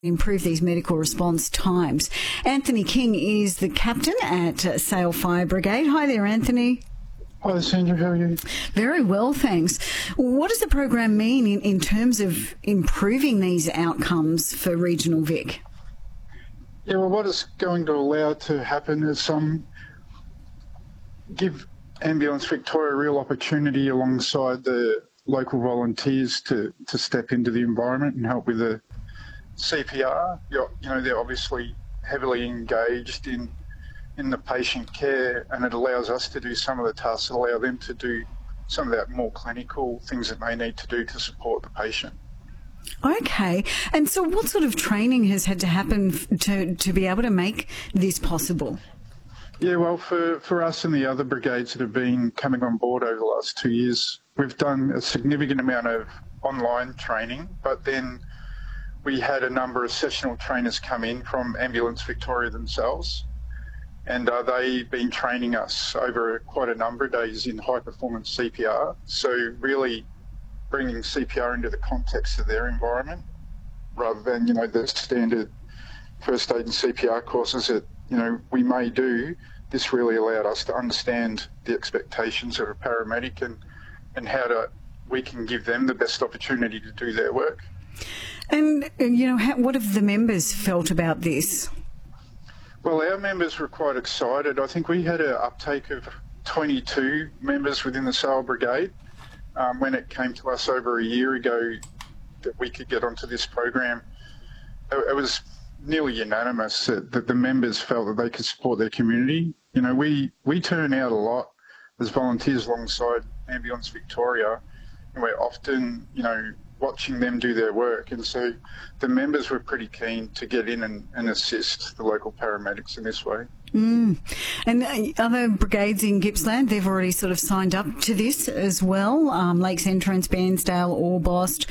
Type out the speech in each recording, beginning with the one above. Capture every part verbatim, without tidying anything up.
improve these medical response times. Anthony King is the captain at uh, Sale Fire Brigade. Hi there, Anthony. Hi, Sandra. How are you? Very well, thanks. What does the program mean in, in terms of improving these outcomes for Regional Vic? Yeah, well, what it's going to allow to happen is um, give Ambulance Victoria a real opportunity alongside the local volunteers to, to step into the environment and help with the C P R. You know, they're obviously heavily engaged in in the patient care, and it allows us to do some of the tasks that allow them to do some of that more clinical things that they need to do to support the patient. Okay, and so what sort of training has had to happen to, to be able to make this possible? Yeah, well, for, for us and the other brigades that have been coming on board over the last two years, we've done a significant amount of online training, but then we had a number of sessional trainers come in from Ambulance Victoria themselves, and uh, they've been training us over quite a number of days in high-performance C P R. So really bringing C P R into the context of their environment, rather than, you know, the standard first aid and C P R courses that, you know, we may do. This really allowed us to understand the expectations of a paramedic and, and how to we can give them the best opportunity to do their work. And, you know, how, what have the members felt about this? Well, our members were quite excited. I think we had an uptake of twenty-two members within the Sale Brigade um, when it came to us over a year ago that we could get onto this program. It was nearly unanimous that, that the members felt that they could support their community. You know, we, we turn out a lot as volunteers alongside Ambulance Victoria, and we're often, you know, watching them do their work, and so the members were pretty keen to get in and, and assist the local paramedics in this way. Mm. And other brigades in Gippsland, they've already sort of signed up to this as well, um, Lakes Entrance, Bairnsdale, Orbost,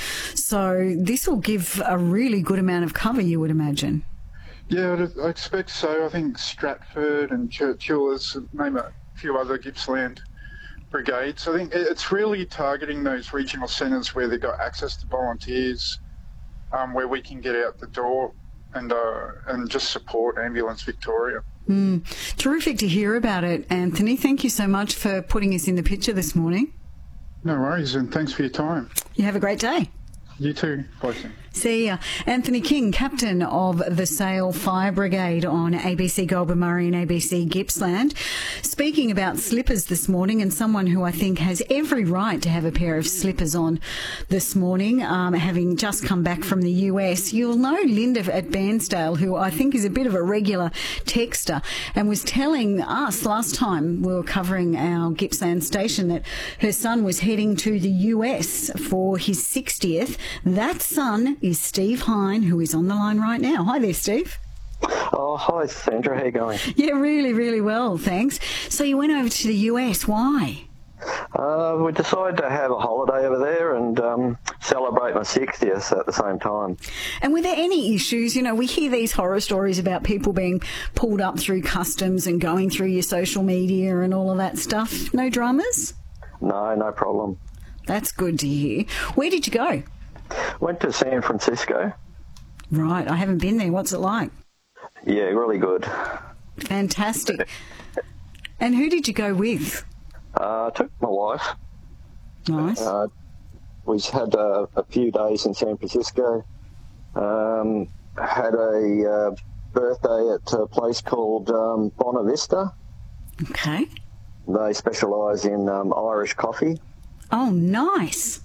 so this will give a really good amount of cover, you would imagine. Yeah, I expect so. I think Stratford and Churchill, is name a few other Gippsland brigades. I think it's really targeting those regional centres where they've got access to volunteers, um, where we can get out the door and uh, and just support Ambulance Victoria. Mm. Terrific to hear about it, Anthony. Thank you so much for putting us in the picture this morning. No worries, and thanks for your time. You have a great day. You too. Bye, Sam. See ya. Anthony King, captain of the Sale Fire Brigade on A B C Goulburn Murray and A B C Gippsland. Speaking about slippers this morning, and someone who I think has every right to have a pair of slippers on this morning, um, having just come back from the U S. You'll know Linda at Bairnsdale, who I think is a bit of a regular texter, and was telling us last time we were covering our Gippsland station that her son was heading to the U S for his sixtieth. That son is Steve Hine, who is on the line right now. Hi there, Steve. Oh, hi, Sandra. How you going? Yeah, really, really well, thanks. So you went over to the U S. Why? Uh, we decided to have a holiday over there and um, celebrate my sixtieth at the same time. And were there any issues? You know, we hear these horror stories about people being pulled up through customs and going through your social media and all of that stuff. No dramas? No, no problem. That's good to hear. Where did you go? Went to San Francisco. Right, I haven't been there. What's it like? Yeah, really good. Fantastic. And who did you go with? Uh, I took my wife. Nice. Uh, we had uh, a few days in San Francisco. Um, had a uh, birthday at a place called um, Bona Vista. Okay. They specialise in um, Irish coffee. Oh, nice.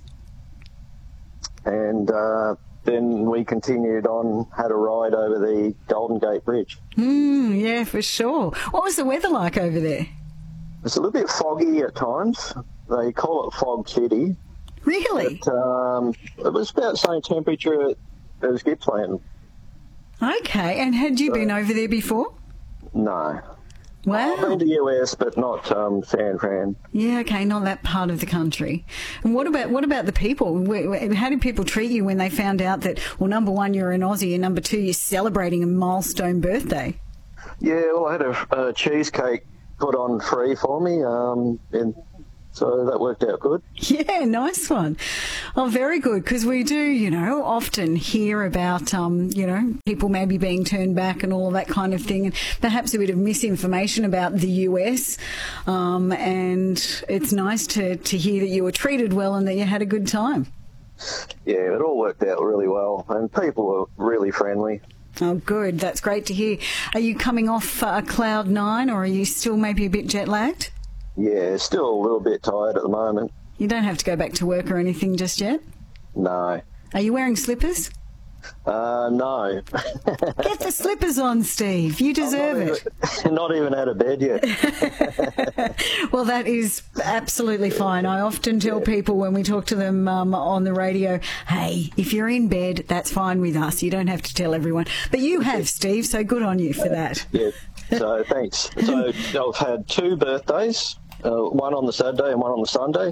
And uh, then we continued on, had a ride over the Golden Gate Bridge. Mm, yeah, for sure. What was the weather like over there? It's a little bit foggy at times. They call it Fog City. Really? But, um, it was about the same temperature as Gippsland. Okay, and had you so, been over there before? No. Wow. I've been to the U S, but not um, San Fran. Yeah, okay, not that part of the country. And what about what about the people? How did people treat you when they found out that, well, number one, you're an Aussie, and number two, you're celebrating a milestone birthday? Yeah, well, I had a, a cheesecake put on free for me um, in So that worked out good. Yeah, nice one. Oh, very good, because we do, you know, often hear about, um, you know, people maybe being turned back and all of that kind of thing, and perhaps a bit of misinformation about the U S. Um, and it's nice to, to hear that you were treated well and that you had a good time. Yeah, it all worked out really well, and people were really friendly. Oh, good. That's great to hear. Are you coming off uh, cloud nine, or are you still maybe a bit jet lagged? Yeah, still a little bit tired at the moment. You don't have to go back to work or anything just yet? No. Are you wearing slippers? Uh, no. Get the slippers on, Steve. You deserve I'm not it. Even, not even out of bed yet. Well, that is absolutely fine. I often tell people when we talk to them um, on the radio, hey, if you're in bed, that's fine with us. You don't have to tell everyone. But you have, Steve, so good on you for that. Yeah, so thanks. So I've had two birthdays, uh, one on the Saturday and one on the Sunday.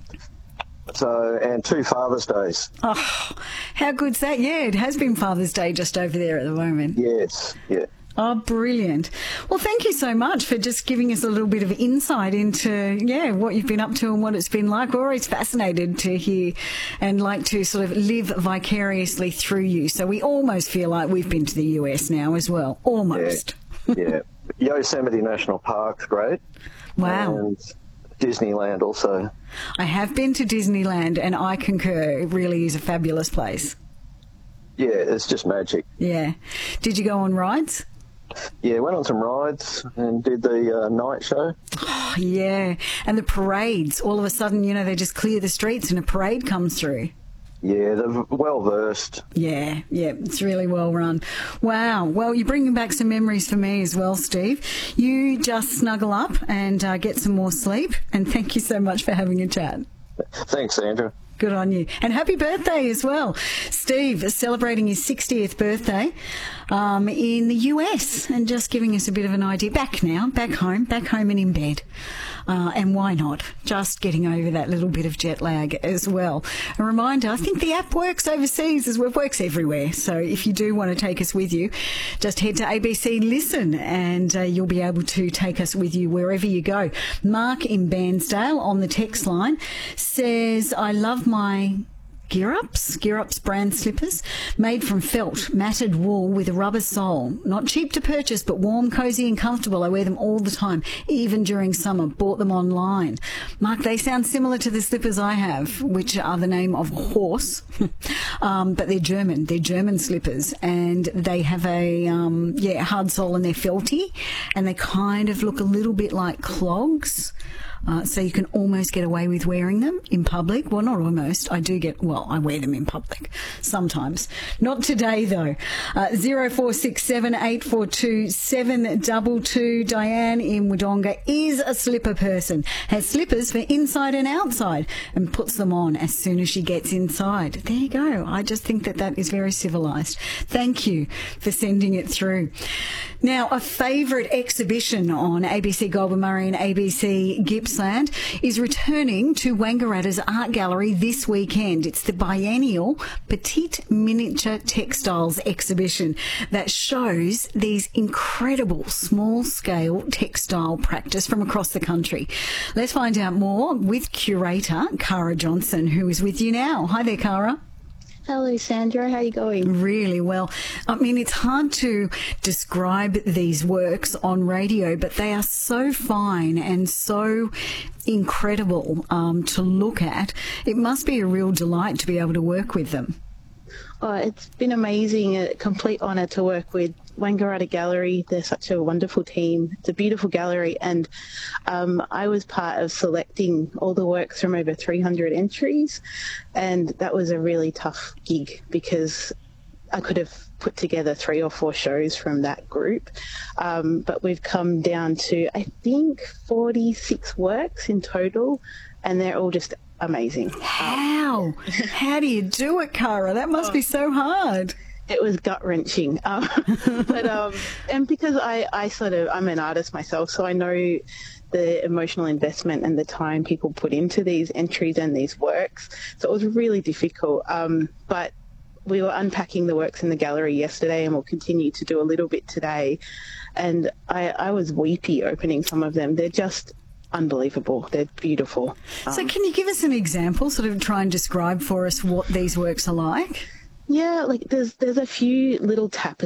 So, and two Father's Days. Oh, how good's that? Yeah, it has been Father's Day just over there at the moment. Yes, yeah. Oh, brilliant. Well, thank you so much for just giving us a little bit of insight into, yeah, what you've been up to and what it's been like. We're always fascinated to hear and like to sort of live vicariously through you. So we almost feel like we've been to the U S now as well. Almost. Yeah. yeah. Yosemite National Park's great. Wow. And Disneyland also. I have been to Disneyland and I concur. It really is a fabulous place. Yeah, it's just magic. Yeah. Did you go on rides? Yeah, went on some rides and did the uh, night show. Oh, yeah. And the parades. All of a sudden, you know, they just clear the streets and a parade comes through. Yeah, they're well versed. Yeah, yeah, it's really well run. Wow. Well, you're bringing back some memories for me as well, Steve. You just snuggle up and uh, get some more sleep. And thank you so much for having a chat. Thanks, Sandra. Good on you. And happy birthday as well. Steve is celebrating his sixtieth birthday um, in the U S and just giving us a bit of an idea. Back now, back home, back home and in bed. Uh, and why not? Just getting over that little bit of jet lag as well. A reminder, I think the app works overseas as well. It works everywhere. So if you do want to take us with you, just head to A B C Listen and uh, you'll be able to take us with you wherever you go. Mark in Bairnsdale on the text line says, I love my Gear-Ups, Gear-Ups brand slippers, made from felt, matted wool with a rubber sole. Not cheap to purchase, but warm, cosy and comfortable. I wear them all the time, even during summer. Bought them online. Mark, they sound similar to the slippers I have, which are the name of Horse, um, but they're German. They're German slippers, and they have a um, yeah hard sole and they're felty, and they kind of look a little bit like clogs. Uh, so you can almost get away with wearing them in public. Well, not almost. I do get, well, I wear them in public sometimes. Not today, though. Uh, zero four six seven eight four two seven two two. Diane in Wodonga is a slipper person, has slippers for inside and outside and puts them on as soon as she gets inside. There you go. I just think that that is very civilised. Thank you for sending it through. Now, a favourite exhibition on A B C Goulburn Murray and A B C Gippsland is returning to Wangaratta's Art Gallery this weekend. It's the biennial Petite Miniature Textiles exhibition that shows these incredible small-scale textile practice from across the country. Let's find out more with curator Cara Johnson, who is with you now. Hi there, Cara. Hello, Sandra. How are you going? Really well. I mean, it's hard to describe these works on radio, but they are so fine and so incredible um, to look at. It must be a real delight to be able to work with them. Oh, it's been amazing. A complete honour to work with Wangaratta Gallery. They're such a wonderful team. It's a beautiful gallery, and um, I was part of selecting all the works from over three hundred entries, and that was a really tough gig because I could have put together three or four shows from that group, um, but we've come down to, I think, forty-six works in total, and they're all just amazing. How? How do you do it, Cara? That must be so hard. It was gut-wrenching. Um, but um, and because I, I sort of, I'm an artist myself, so I know the emotional investment and the time people put into these entries and these works. So it was really difficult. Um, but we were unpacking the works in the gallery yesterday, and we'll continue to do a little bit today. And I, I was weepy opening some of them. They're just unbelievable. They're beautiful. So Um, can you give us an example, sort of try and describe for us what these works are like? Yeah, like there's there's a few little tapestries